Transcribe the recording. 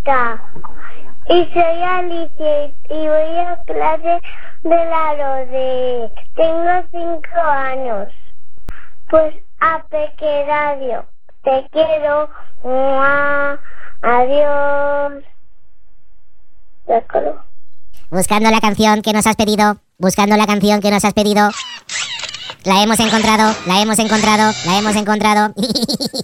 Y soy Alicia y voy a clase de la Rode. Tengo 5 años. Pues a Peque Radio. Te quiero. ¡Mua! Adiós. Ya coló. Buscando la canción que nos has pedido. Buscando la canción que nos has pedido. La hemos encontrado. La hemos encontrado. La hemos encontrado.